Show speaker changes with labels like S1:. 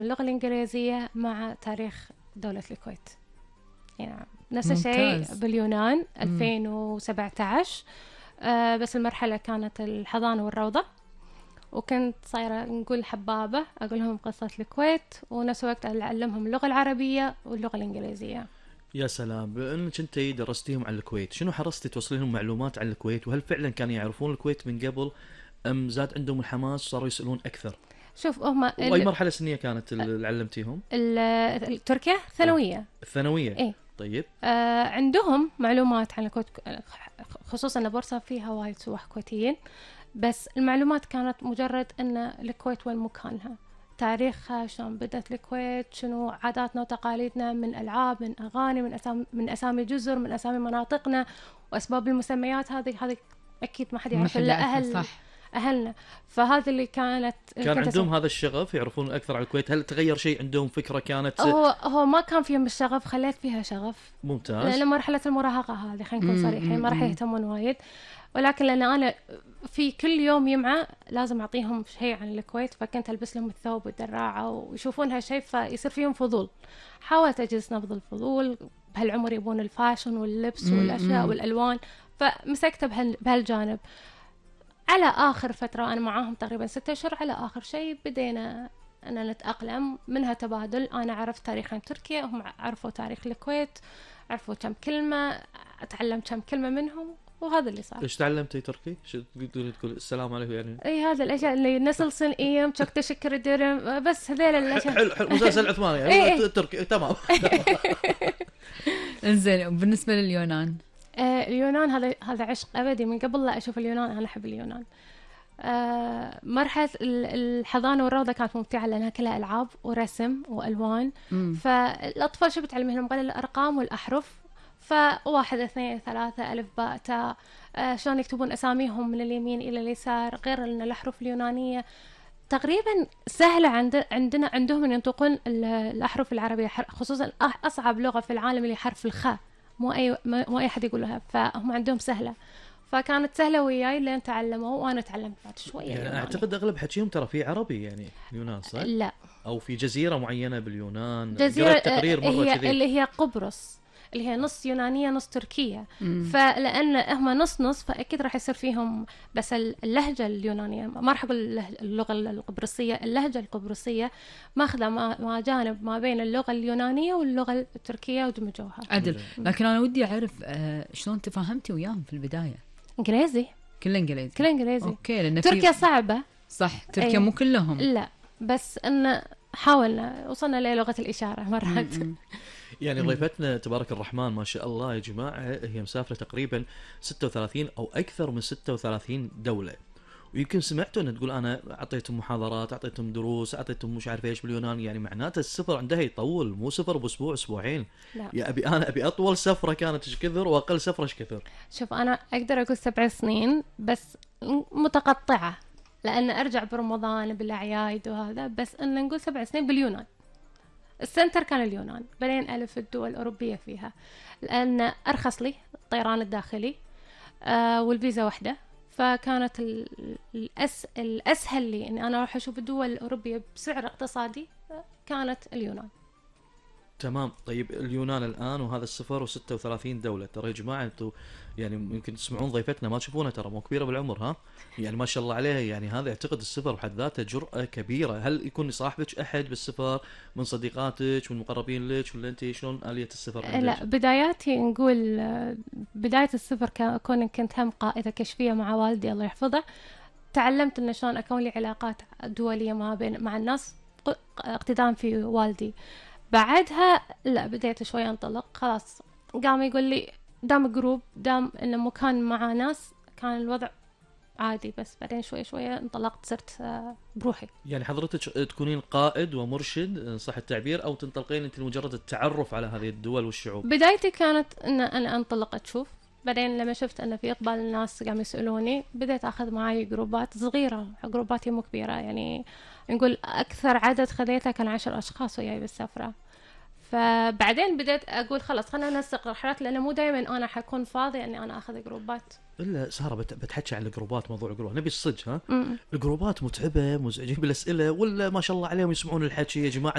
S1: اللغة الإنجليزية مع تاريخ دولة الكويت. يعني نفس
S2: ممتاز.
S1: الشيء باليونان 2017. بس المرحلة كانت الحضانة والروضة، وكنت صايرة نقول حبابة أقول لهم قصة الكويت، ونفس الوقت أعلمهم اللغة العربية واللغة الإنجليزية.
S3: يا سلام. بأنك انت درستيهم عن الكويت، شنو حرصتي توصلي لهم معلومات عن الكويت؟ وهل فعلا كانوا يعرفون الكويت من قبل ام زاد عندهم الحماس صاروا يسألون اكثر؟
S1: شوف هم
S3: واي مرحلة سنية كانت اللي علمتيهم؟
S1: تركيا ثانوية.
S3: الثانوية.
S1: إيه؟
S3: طيب.
S1: عندهم معلومات عن الكويت، خصوصا أن بورصة فيها وايد سواح كويتيين، بس المعلومات كانت مجرد أن الكويت وين مكانها، تاريخها، شلون بدأت الكويت، شنو عاداتنا وتقاليدنا من ألعاب، من أغاني، من أسامي جزر، من أسامي مناطقنا، وأسباب المسميات. هذه أكيد ما حد يعرف إلا أهلنا. فهذا اللي كان
S3: عندهم هذا الشغف يعرفون أكثر عن الكويت. هل تغير شيء عندهم؟ فكرة كانت
S1: هو ما كان فيهم الشغف، خليت فيها شغف.
S3: ممتاز.
S1: لأن مرحلة المراهقة هذه خلينا نكون صريحين ما راح يهتمون وايد، ولكن لأن أنا في كل يوم يمعة لازم أعطيهم شيء عن الكويت، فكنت ألبس لهم الثوب والدراعة ويشوفون هالشيء فيصير فيهم فضول. حاولت أجلس نبض الفضول، بهالعمر يبون الفاشن واللبس والأشياء والألوان، فمسكت بهالجانب. على آخر فترة أنا معاهم تقريبا 6 أشهر، على آخر شيء بدينا أن نتأقلم، منها تبادل. أنا عرفت تاريخ عن تركيا، هم عرفوا تاريخ الكويت، عرفوا كم كلمة، أتعلم كم كلمة منهم، وهذا اللي صار.
S3: إيش تعلمتي تركي؟ شو تقول السلام عليكم يعني؟
S1: أي هذا الأشياء اللي نسل صن إيام شك تشكر الدرم، بس هذيل الأشياء.
S3: حلو مسلسل عثمان يعني. تركي تمام.
S2: إنزين. بالنسبة لليونان؟
S1: اليونان هذا عشق أبدي، من قبل لا أشوف اليونان أنا أحب اليونان. مرحلة الحضانة والروضة كانت ممتعة لأنها كلها ألعاب ورسم وألوان. فالأطفال شو بتعلمهم غير الأرقام والأحرف، فواحد اثنين ثلاثة ألف باء تاء، شلون يكتبون أساميهم من اليمين إلى اليسار، غير أن الأحرف اليونانية تقريبا سهلة عندهم أن ينطقون الأحرف العربية، خصوصا أصعب لغة في العالم اللي حرف الخاء، مو أي حد يقولها، فهم عندهم سهلة، فكانت سهلة وياي لين تعلموا، وأنا تعلمت بعد شوية.
S3: يعني أعتقد أغلب حكيهم ترى في عربي يعني اليونان، صح؟
S1: لا،
S3: أو في جزيرة معينة باليونان.
S1: جزيرة
S3: تقرير مرة كذي
S1: اللي هي قبرص، اللي هي نص يونانية نص تركية. فلأن هم نص فأكيد راح يصير فيهم بس اللهجة اليونانية، ما راح أقول اللغة القبرصية، اللهجة القبرصية ماخذة ما جانب ما بين اللغة اليونانية واللغة التركية ودمجوها.
S2: عدل. لكن أنا ودي أعرف شلون تفاهمتي وياهم في البداية؟
S1: إنجليزي.
S2: كل إنجليزي.
S1: أوكي. لأن تركيا صعبة.
S2: صح. تركيا مو كلهم.
S1: لا، بس إن حاولنا وصلنا للغة الإشارة مرات.
S3: يعني ضيفتنا تبارك الرحمن ما شاء الله يا جماعة، هي مسافرة تقريبا 36 أو أكثر من 36 دولة. ويمكن سمعتوا أن تقول أنا أعطيتهم محاضرات، أعطيتهم دروس، أعطيتهم مش عارف إيش باليونان. يعني معناته السفر عندها يطول، مو سفر بأسبوع أسبوعين.
S1: لا.
S3: يا أبي أطول سفرة كانت إيش كثر وأقل سفرة إيش كثر؟
S1: شوف أنا أقدر أقول 7 سنين بس متقطعة، لأن أرجع برمضان بالأعياد وهذا، بس أن نقول 7 سنين باليونان. السنتر كان اليونان، بعدين ألف الدول الأوروبية فيها، لأن أرخص لي الطيران الداخلي والفيزا واحدة، فكانت الأسهل لي أني أنا أروح أشوف الدول الأوروبية بسعر اقتصادي كانت اليونان.
S3: تمام. طيب اليونان الآن وهذا السفر و36 دولة، ترى يا جماعة أنتوا يعني يمكن تسمعون ضيفتنا ما تشوفونها، ترى مو كبيرة بالعمر، ها يعني ما شاء الله عليها. يعني هذا اعتقد السفر بحد ذاته جرأة كبيرة. هل يكون يصاحبك أحد بالسفر من صديقاتك والمقربين لك، ولا أنت شلون آلية السفر عندك؟
S1: لا، بداياتي نقول بداية السفر كون كنت هم قائدة كشفية مع والدي الله يحفظه، تعلمت إن شلون أكون لي علاقات دولية مع الناس اقتدام في والدي. بعدها لا، بديت شوي انطلق، خلاص قام يقول لي دام جروب، دام انه مكان مع ناس، كان الوضع عادي. بس بعدين شوي شوي انطلقت، صرت بروحي.
S3: يعني حضرتك تكونين قائد ومرشد صح التعبير، او تنطلقين انت لمجرد التعرف على هذه الدول والشعوب؟
S1: بدايتي كانت ان انا انطلق اشوف، بعدين لما شفت ان في اقبال الناس قام يسالوني، بديت اخذ معي جروبات صغيره، جروباتي مو كبيره، يعني نقول اكثر عدد خذيته كان 10 اشخاص وياي بالسفره. فبعدين بديت اقول خلاص خلينا ننسق رحلات، لانه مو دائما انا حكون فاضي اني انا اخذ جروبات.
S3: الا ساره بتحكي عن الجروبات، موضوع الجروبات نبي الصدق، ها الجروبات متعبه مزعجين بالاسئله، ولا ما شاء الله عليهم يسمعون الحكي يا جماعه